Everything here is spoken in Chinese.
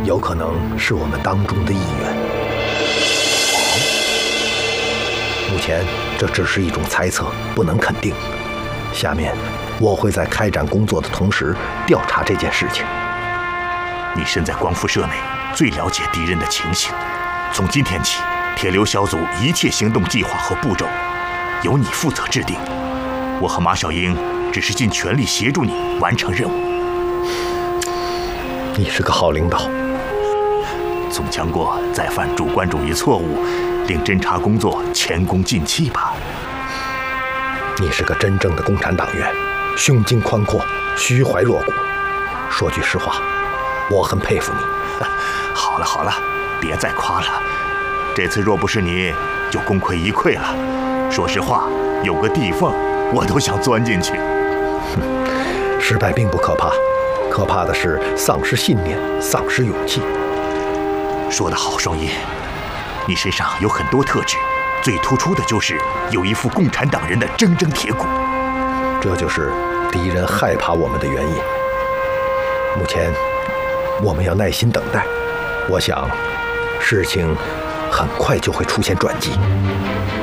有可能是我们当中的一员。目前这只是一种猜测，不能肯定。下面我会在开展工作的同时调查这件事情。 你身在光复社内，最了解敌人的情形。从今天起，铁流小组一切行动计划和步骤由你负责制定。我和马小英只是尽全力协助你完成任务。 你是个好领导， 总强过再犯主观主义错误，令侦察工作前功尽弃吧。 你是个真正的共产党员，胸襟宽阔，虚怀若谷。说句实话，我很佩服你。 好了好了，别再夸了。这次若不是你，就功亏一篑了。说实话，有个地缝，我都想钻进去。 失败并不可怕，可怕的是丧失信念，丧失勇气。 说得好，双叶，你身上有很多特质，最突出的就是有一副共产党人的铮铮铁骨。 这就是敌人害怕我们的原因。目前我们要耐心等待，我想事情很快就会出现转机。